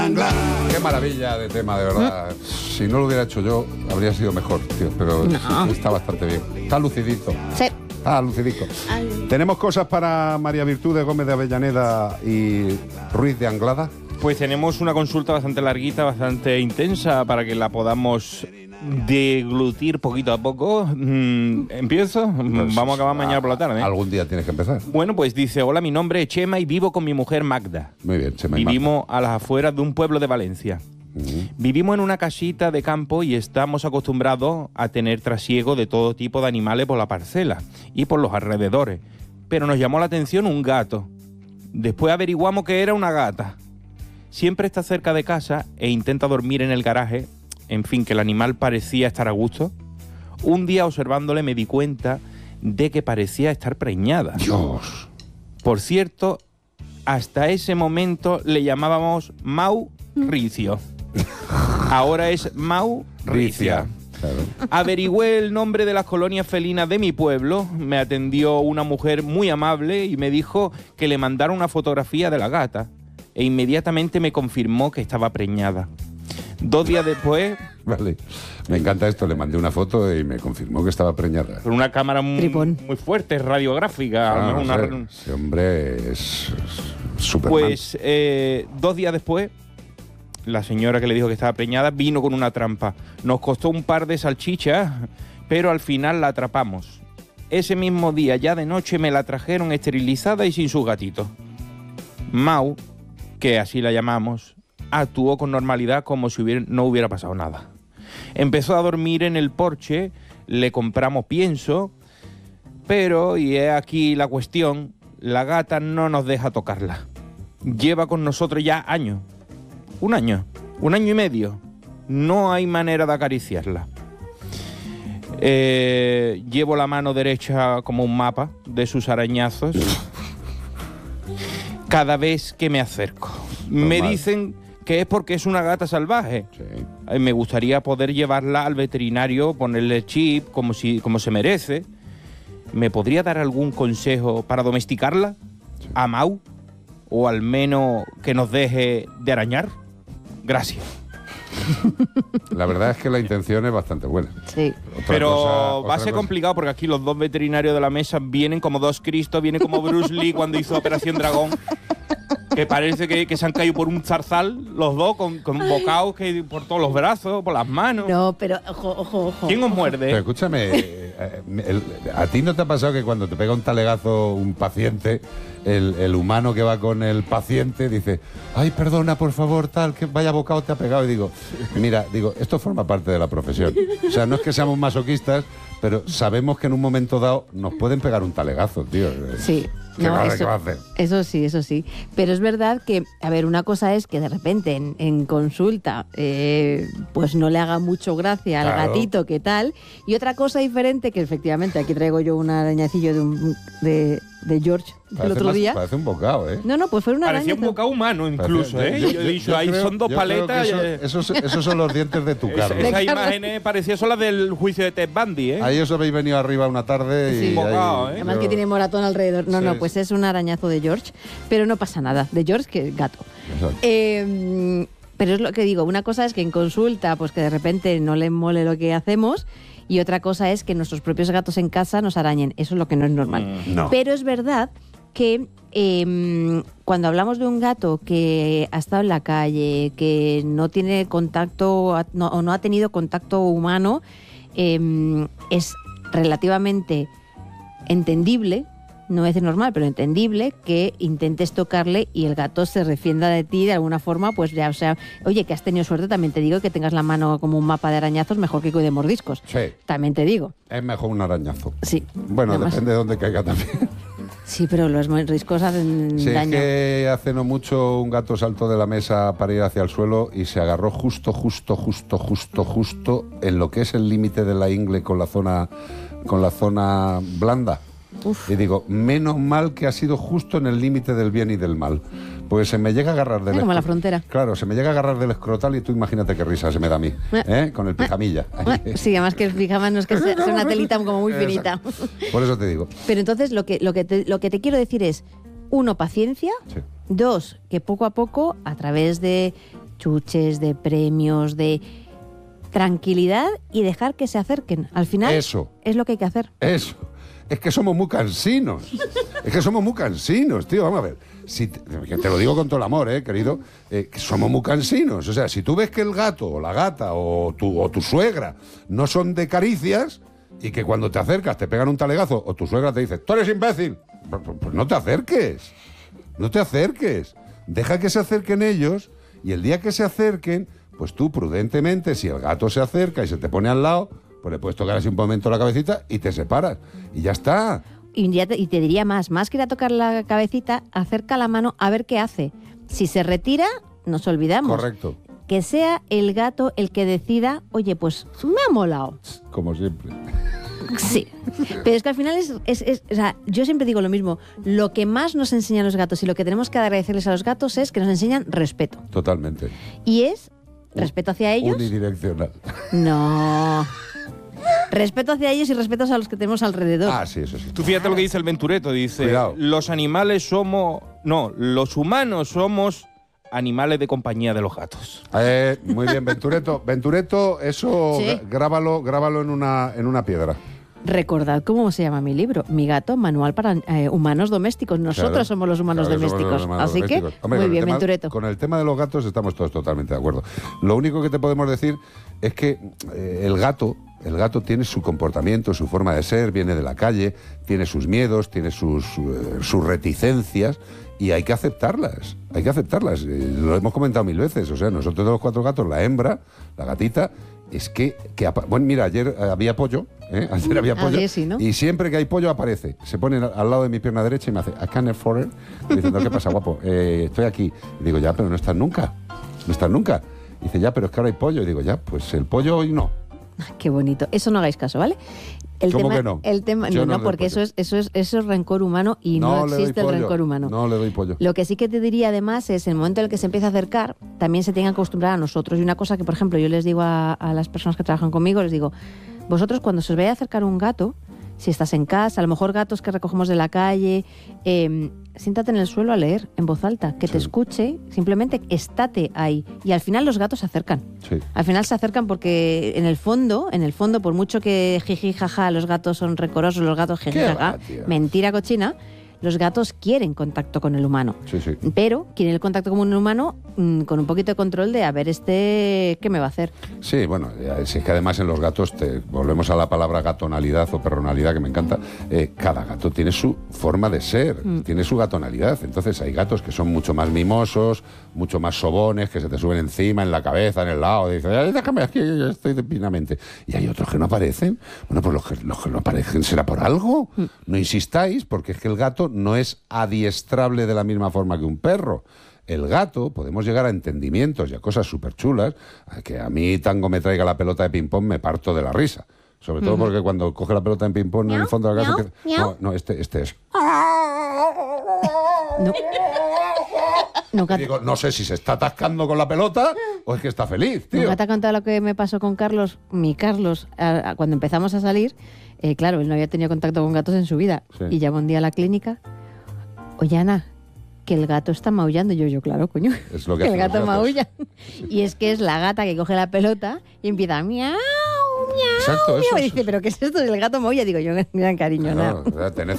Qué maravilla de tema, de verdad. Si no lo hubiera hecho yo, habría sido mejor, tío. Pero está bastante bien. Está lucidito. Sí. Lucidico. ¿Tenemos cosas para María Virtudes Gómez de Avellaneda y Ruiz de Anglada? Pues tenemos una consulta bastante larguita, bastante intensa, para que la podamos deglutir poquito a poco. ¿Empiezo? Pues, vamos a acabar mañana por la tarde, ¿eh? Algún día tienes que empezar. Bueno, pues dice: hola, mi nombre es Chema y vivo con mi mujer Magda. Muy bien, Chema y Vivimos a las afueras de un pueblo de Valencia. Vivimos en una casita de campo y estamos acostumbrados a tener trasiego de todo tipo de animales por la parcela y por los alrededores. Pero nos llamó la atención un gato. Después averiguamos que era una gata. Siempre está cerca de casa e intenta dormir en el garaje. En fin, que el animal parecía estar a gusto. Un día, observándole, me di cuenta de que parecía estar preñada. Dios. Por cierto, hasta ese momento le llamábamos Mauricio. Ahora es Mauricia. Claro. Averigüé el nombre de las colonias felinas de mi pueblo. Me atendió una mujer muy amable y me dijo que le mandara una fotografía de la gata. E inmediatamente me confirmó que estaba preñada. 2 días después... Vale, me encanta esto. Le mandé una foto y me confirmó que estaba preñada. Con una cámara muy fuerte, radiográfica. Ese hombre es Superman. Pues 2 días después, la señora que le dijo que estaba preñada vino con una trampa. Nos costó un par de salchichas, pero al final la atrapamos. Ese mismo día, ya de noche, me la trajeron esterilizada y sin sus gatitos. Mau, que así la llamamos, actuó con normalidad como si no hubiera pasado nada. Empezó a dormir en el porche, le compramos pienso, pero, y es aquí la cuestión, la gata no nos deja tocarla. Lleva con nosotros ya años. 1 año, 1 año y medio. No hay manera de acariciarla. Llevo la mano derecha como un mapa de sus arañazos cada vez que me acerco. Me dicen que es porque es una gata salvaje. Sí. Me gustaría poder llevarla al veterinario, ponerle chip como se merece. ¿Me podría dar algún consejo para domesticarla? Sí. ¿A Mau? ¿O al menos que nos deje de arañar? Gracias. La verdad es que la intención es bastante buena. Sí. Pero va a ser complicado porque aquí los 2 veterinarios de la mesa vienen como 2 Cristos, vienen como Bruce Lee cuando hizo Operación Dragón, que parece que se han caído por un zarzal los dos con bocados que por todos los brazos, por las manos. No, pero ojo. ¿Quién os muerde? Pero escúchame, ¿a ti no te ha pasado que cuando te pega un talegazo un paciente, el humano que va con el paciente dice: ay, perdona, por favor, tal, que vaya bocado te ha pegado? Y digo, mira, esto forma parte de la profesión. O sea, no es que seamos masoquistas, pero sabemos que en un momento dado nos pueden pegar un talegazo, tío. Sí. ¿Qué va a hacer? Eso sí. Pero es verdad que, a ver, una cosa es que de repente en consulta pues no le haga mucho gracia al gatito, ¿qué tal? Y otra cosa diferente, que efectivamente aquí traigo yo un arañacillo de George del otro día. Parece un bocado, ¿eh? No, pues fue una araña. Parecía un bocado humano incluso, ¿eh? Yo he dicho, ahí son 2 paletas. Esos son los dientes de tu carro. Esas imágenes parecían son las del juicio de Ted Bundy, ¿eh? Ahí os habéis venido arriba una tarde y... Sí, bocado, ¿eh? Además que tiene moratón alrededor. No, pues es un arañazo de George, pero no pasa nada. De George, que es gato. Pero es lo que digo, una cosa es que en consulta, pues que de repente no le mole lo que hacemos, y otra cosa es que nuestros propios gatos en casa nos arañen. Eso es lo que no es normal. No. Pero es verdad que cuando hablamos de un gato que ha estado en la calle, que no tiene contacto o no ha tenido contacto humano, es relativamente entendible, no es normal, pero entendible, que intentes tocarle y el gato se refienda de ti de alguna forma, pues ya, o sea, oye, que has tenido suerte, también te digo, que tengas la mano como un mapa de arañazos, mejor que de mordiscos. Sí. También te digo. Es mejor un arañazo. Sí. Bueno, además, depende de dónde caiga también. Sí, pero los mordiscos hacen daño. Es que hace no mucho un gato saltó de la mesa para ir hacia el suelo y se agarró justo en lo que es el límite de la ingle con la zona blanda. Uf. Y digo, menos mal que ha sido justo en el límite del bien y del mal. Pues se me llega a agarrar del... como la frontera. Claro, se me llega a agarrar del escrotal y tú imagínate qué risa se me da a mí, con el pijamilla. Sí, además que el pijama no es que sea una telita como muy finita. Por eso te digo. Pero entonces lo que te quiero decir es, 1, paciencia. Sí. 2, que poco a poco, a través de chuches, de premios, de tranquilidad y dejar que se acerquen. Al final Eso. es lo que hay que hacer. Eso. Es que somos muy cansinos. Es que somos muy cansinos, tío. Vamos a ver. Si que te lo digo con todo el amor, querido. Que somos muy cansinos. O sea, si tú ves que el gato o la gata o tu suegra no son de caricias y que cuando te acercas te pegan un talegazo o tu suegra te dice, ¡tú eres imbécil! Pues no te acerques. No te acerques. Deja que se acerquen ellos y el día que se acerquen, pues tú prudentemente, si el gato se acerca y se te pone al lado, pues le puedes tocar así un momento la cabecita y te separas. Y ya está. Y te diría más que ir a tocar la cabecita, acerca la mano a ver qué hace. Si se retira, nos olvidamos. Correcto. Que sea el gato el que decida, oye, pues me ha molado. Como siempre. Sí, pero es que al final o sea, yo siempre digo lo mismo, lo que más nos enseñan los gatos y lo que tenemos que agradecerles a los gatos es que nos enseñan respeto. Totalmente. Y es respeto hacia ellos. Unidireccional. No. Respeto hacia ellos y respeto a los que tenemos alrededor. Ah, sí, eso sí. Tú fíjate lo que dice el Ventureto, dice, Cuidado. los humanos somos animales de compañía de los gatos. Muy bien, Ventureto. Ventureto, eso Sí. grábalo en una piedra. Recordad cómo se llama mi libro, Mi gato, manual para humanos domésticos. Nosotros Claro. somos los humanos Claro que somos domésticos. los humanos Así domésticos. que, Hombre, muy con el bien, tema- Ventureto. Con el tema de los gatos estamos todos totalmente de acuerdo. Lo único que te podemos decir es que el gato tiene su comportamiento, su forma de ser, viene de la calle, tiene sus miedos, tiene sus reticencias y hay que aceptarlas. Hay que aceptarlas. Lo hemos comentado 1000 veces. O sea, nosotros de los 4 gatos, la hembra, la gatita, es que bueno, mira, ayer había pollo, ayer había pollo, Ayer sí, ¿no? y siempre que hay pollo aparece, se pone al lado de mi pierna derecha y me hace, I can't afford it, diciendo, ¿qué pasa, guapo? Estoy aquí. Y digo, ya, pero no estás nunca, Y dice, ya, pero es que ahora hay pollo. Y digo, ya, pues el pollo hoy no. Qué bonito. Eso no hagáis caso, ¿vale? ¿Cómo que no? El tema, Yo no no, le porque doy eso es rencor humano y no le doy existe el pollo. rencor humano. No le doy pollo. Lo que sí que te diría además es el momento en el que se empieza a acercar, también se tienen que acostumbrar a nosotros. Y una cosa que, por ejemplo, yo les digo a las personas que trabajan conmigo, les digo, vosotros cuando se os vaya a acercar un gato, si estás en casa, a lo mejor gatos que recogemos de la calle, siéntate en el suelo a leer en voz alta, que te Sí. escuche, simplemente estate ahí. Y al final los gatos se acercan. Sí. Al final se acercan porque en el fondo, por mucho que jiji jaja, los gatos son recorosos, los gatos jiji ¿Qué jaja, va, tía? mentira cochina, los gatos quieren contacto con el humano. Sí, sí. Pero quieren el contacto con un humano con un poquito de control de a ver ¿qué me va a hacer? Sí, bueno, si es que además en los gatos, volvemos a la palabra gatonalidad o perronalidad, que me encanta, cada gato tiene su forma de ser, tiene su gatonalidad. Entonces hay gatos que son mucho más mimosos, mucho más sobones, que se te suben encima, en la cabeza, en el lado, y dicen, "Ay, déjame aquí, yo estoy divinamente". Y hay otros que no aparecen. Bueno, pues los que no aparecen será por algo. No insistáis, porque es que el gato no es adiestrable de la misma forma que un perro. El gato, podemos llegar a entendimientos y a cosas súper chulas, que a mí Tango me traiga la pelota de ping-pong, me parto de la risa. Sobre todo porque cuando coge la pelota de ping-pong en el fondo de la casa... No, este es... No. Nunca, Digo, no sé si se está atascando con la pelota o es que está feliz, tío. ¿Nunca te ha contado lo que me pasó con Carlos? Mi Carlos, cuando empezamos a salir, claro, él no había tenido contacto con gatos en su vida. Sí. Y llama un día a la clínica, oye Ana, que el gato está maullando. Y yo, claro, coño, Es lo que que el hacen gato los gatos. maulla. Y es que es la gata que coge la pelota y empieza miau, miau, Exacto, eso, miau. Y eso, dice, ¿pero qué es esto del gato maulla? Digo yo, mira, cariño, Claro, nada. tened